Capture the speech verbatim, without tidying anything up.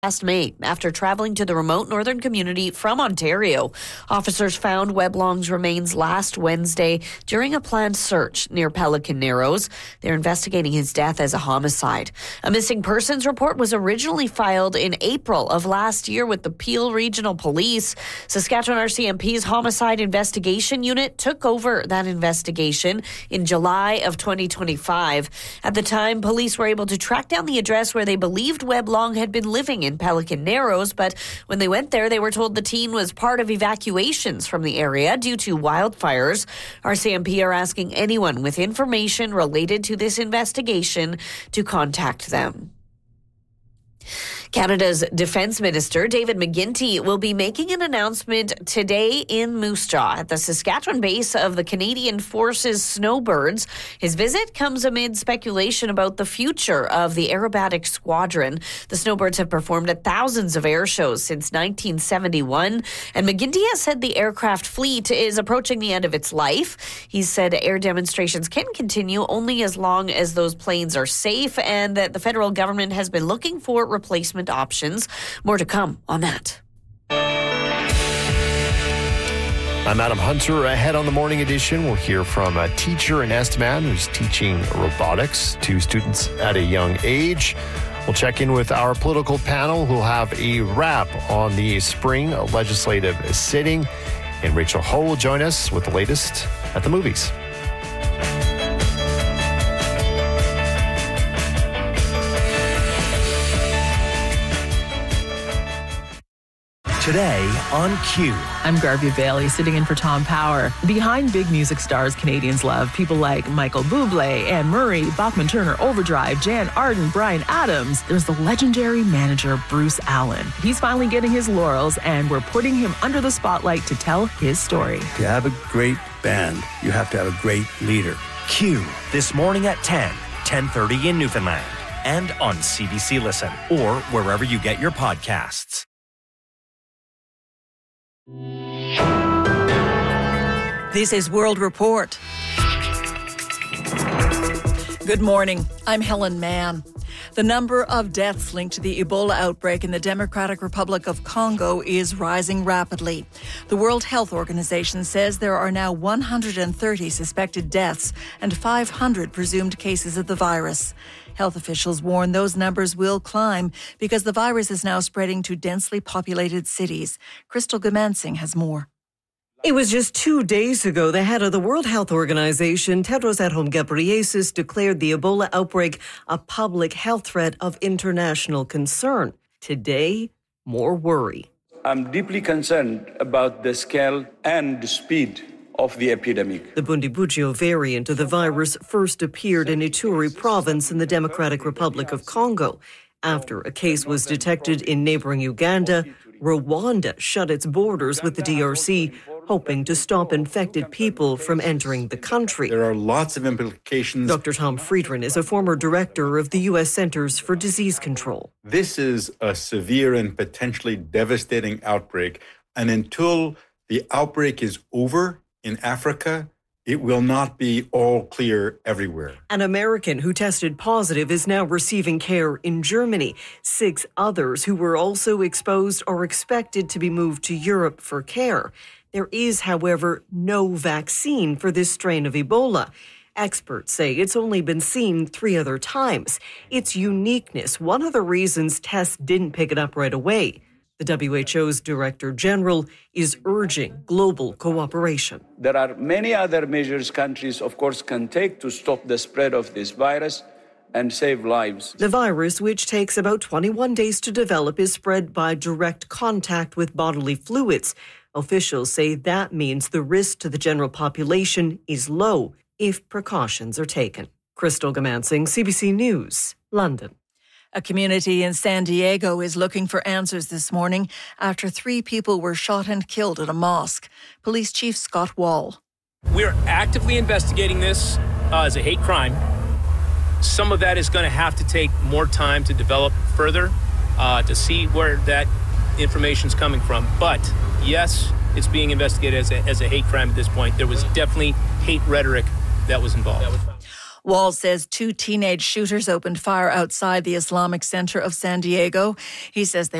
Last May, after traveling to the remote northern community from Ontario. Officers found Weblong's remains last Wednesday during a planned search near Pelican Narrows. They're investigating his death as a homicide. A missing persons report was originally filed in April of last year with the Peel Regional Police. Saskatchewan R C M P's Homicide Investigation Unit took over that investigation in July of twenty twenty-five. At the time, police were able to track down the address where they believed Weblong had been living in Pelican Narrows, but when they went there, they were told the teen was part of evacuations from the area due to wildfires. R C M P are asking anyone with information related to this investigation to contact them. Canada's Defence Minister, David McGuinty, will be making an announcement today in Moose Jaw at the Saskatchewan base of the Canadian Forces Snowbirds. His visit comes amid speculation about the future of the aerobatic squadron. The Snowbirds have performed at thousands of air shows since nineteen seventy-one, and McGuinty has said the aircraft fleet is approaching the end of its life. He said air demonstrations can continue only as long as those planes are safe, and that the federal government has been looking for replacement options. More to come on that. I'm Adam Hunter. Ahead on the morning edition, we'll hear from a teacher in Estevan who's teaching robotics to students at a young age. We'll check in with our political panel who'll have a wrap on the spring legislative sitting. And Rachel Ho will join us with the latest at the movies. Today on Q. I'm Garvey Bailey, sitting in for Tom Power. Behind big music stars Canadians love, people like Michael Bublé, Anne Murray, Bachman Turner Overdrive, Jan Arden, Bryan Adams, there's the legendary manager Bruce Allen. He's finally getting his laurels, and we're putting him under the spotlight to tell his story. To have a great band, you have to have a great leader. Q, this morning at ten, ten thirty in Newfoundland, and on C B C Listen, or wherever you get your podcasts. This is World Report. Good morning. I'm Helen Mann. The number of deaths linked to the Ebola outbreak in the Democratic Republic of Congo is rising rapidly. The World Health Organization says there are now one hundred thirty suspected deaths and five hundred presumed cases of the virus. Health officials warn those numbers will climb because the virus is now spreading to densely populated cities. Crystal Gamansing has more. It was just two days ago the head of the World Health Organization, Tedros Adhanom Ghebreyesus, declared the Ebola outbreak a public health threat of international concern. Today, more worry. I'm deeply concerned about the scale and the speed of the epidemic. The Bundibugyo variant of the virus first appeared in Ituri province in the Democratic Republic of Congo. After a case was detected in neighboring Uganda, Rwanda shut its borders with the D R C, hoping to stop infected people from entering the country. There are lots of implications. Doctor Tom Friedman is a former director of the U S Centers for Disease Control. This is a severe and potentially devastating outbreak, and until the outbreak is over in Africa, it will not be all clear everywhere. An American who tested positive is now receiving care in Germany. Six others who were also exposed are expected to be moved to Europe for care. There is, however, no vaccine for this strain of Ebola. Experts say it's only been seen three other times. Its uniqueness, one of the reasons tests didn't pick it up right away. The W H O's Director General is urging global cooperation. There are many other measures countries, of course, can take to stop the spread of this virus and save lives. The virus, which takes about twenty-one days to develop, is spread by direct contact with bodily fluids. Officials say that means the risk to the general population is low if precautions are taken. Crystal Gamansing, C B C News, London. A community in San Diego is looking for answers this morning after three people were shot and killed at a mosque. Police Chief Scott Wall. We're actively investigating this uh, as a hate crime. Some of that is going to have to take more time to develop further uh, to see where that information is coming from. But yes, it's being investigated as a, as a hate crime at this point. There was definitely hate rhetoric that was involved. That was Walz says two teenage shooters opened fire outside the Islamic Center of San Diego. He says they